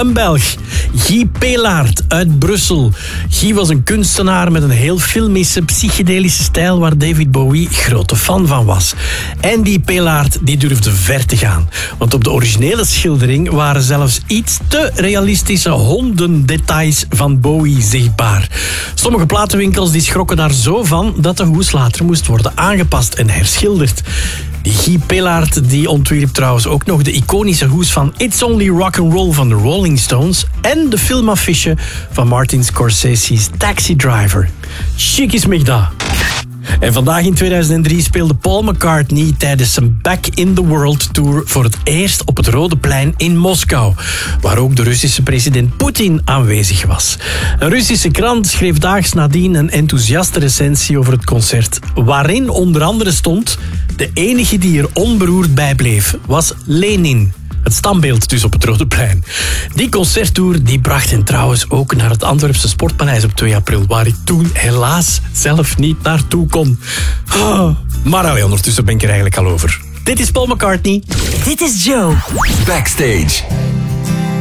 een Belg. Guy Pelaert uit Brussel. Guy was een kunstenaar met een heel filmische, psychedelische stijl waar David Bowie grote fan van was. En die Pelaert die durfde ver te gaan. Want op de originele schildering waren zelfs iets te realistische hondendetails van Bowie zichtbaar. Sommige platenwinkels die schrokken daar zo van dat de hoes later moest worden aangepast en herschilderd. Die Guy Pelaert die ontwierp trouwens ook nog de iconische hoes van It's Only Rock'n'Roll van de Rolling Stones en de filmaffiche van Martin Scorsese's Taxi Driver. Chic is mij dat. En vandaag in 2003 speelde Paul McCartney tijdens zijn Back in the World Tour voor het eerst op het Rode Plein in Moskou, waar ook de Russische president Poetin aanwezig was. Een Russische krant schreef daags nadien een enthousiaste recensie over het concert, waarin onder andere stond: de enige die er onberoerd bij bleef was Lenin. Het standbeeld dus op het Rode Plein. Die concerttour die bracht hen trouwens ook naar het Antwerpse Sportpaleis op 2 april... waar ik toen helaas zelf niet naartoe kon. Maar allee, ondertussen ben ik er eigenlijk al over. Dit is Paul McCartney. Dit is Joe. Backstage.